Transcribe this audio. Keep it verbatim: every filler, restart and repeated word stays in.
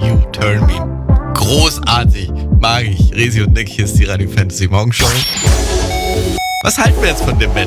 You Turn Me. Großartig, mag ich. Resi und Nick, hier ist die Radio Fantasy Morgenshow. Was halten wir jetzt von dem Bett?